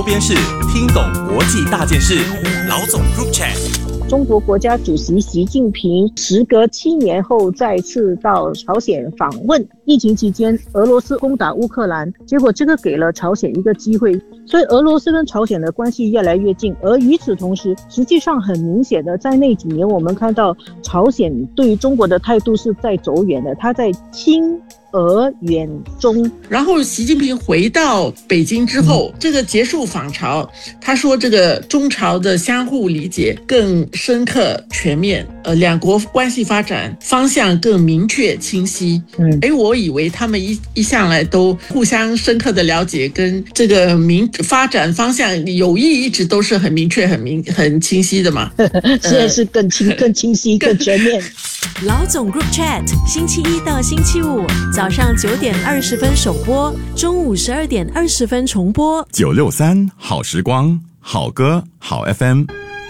边是听懂国际大件事，老总 Group Chat。 中国国家主席习近平时隔7年后再次到朝鲜访问。疫情期间，俄罗斯攻打乌克兰，结果这个给了朝鲜一个机会，所以俄罗斯跟朝鲜的关系越来越近。而与此同时，实际上很明显的，在那几年我们看到朝鲜对于中国的态度是在走远的，他在亲俄远中。 然后习近平回到北京之后，这个结束访朝，他说这个中朝的相互理解更深刻全面，两国关系发展方向更明确清晰。我以为他们一向来都互相深刻的了解，跟这个发展方向友谊一直都是很明确很清晰的嘛。 现在是更清晰更全面。 老总 Group Chat 星期一到星期五早上9点20分首播，中午12点20分重播。 963好时光，好歌好 FM。